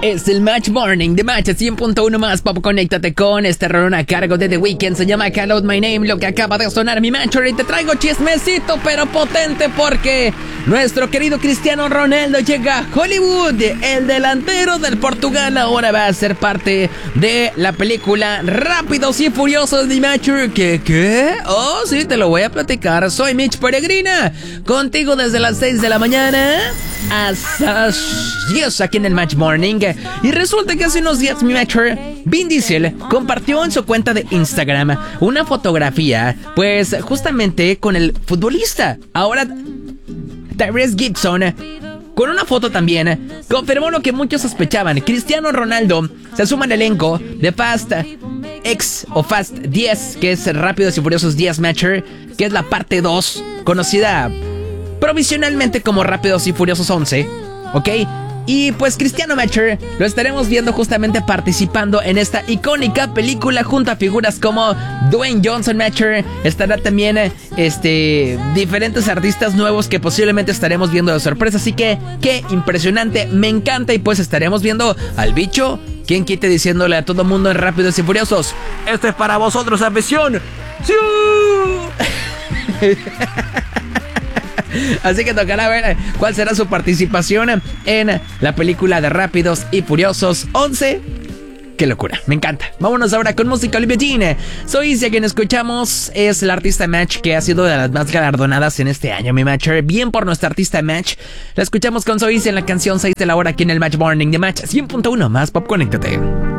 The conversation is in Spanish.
Es el Match Morning de Match 100.1 más pop. Conéctate con este rolón a cargo de The Weeknd. Se llama Call Out My Name, lo que acaba de sonar mi Match. Y te traigo chismecito pero potente porque nuestro querido Cristiano Ronaldo llega a Hollywood. El delantero del Portugal ahora va a ser parte de la película Rápidos y Furiosos de Match. ¿Qué? Oh, sí, te lo voy a platicar. Soy Mitch Peregrina, contigo desde las 6 de la mañana hasta 10 aquí en el Match Morning. Y resulta que hace unos días mi matcher Vin Diesel compartió en su cuenta de Instagram una fotografía, pues justamente con el futbolista ahora Tyrese Gibson, con una foto también confirmó lo que muchos sospechaban. Cristiano Ronaldo se suma al elenco de Fast X o Fast 10, que es Rápidos y Furiosos 10 Matcher, que es la parte 2, conocida provisionalmente como Rápidos y Furiosos 11, ¿ok? Y pues Cristiano Matcher lo estaremos viendo justamente participando en esta icónica película junto a figuras como Dwayne Johnson Matcher. Estará también diferentes artistas nuevos que posiblemente estaremos viendo de sorpresa. Así que qué impresionante, me encanta. Y pues estaremos viendo al bicho, quien quite, diciéndole a todo mundo en Rápidos y Furiosos: "Esto es para vosotros, afición". ¡Sí! Así que tocará ver cuál será su participación en la película de Rápidos y Furiosos 11. ¡Qué locura! Me encanta. Vámonos ahora con música Olivia. Soy Izzy, a quien escuchamos es la artista Match, que ha sido de las más galardonadas en este año, mi Matcher. Bien por nuestra artista Match. La escuchamos con Soy Izzy en la canción 6 de la hora aquí en el Match Morning de Match 100.1 más pop. Conéctate.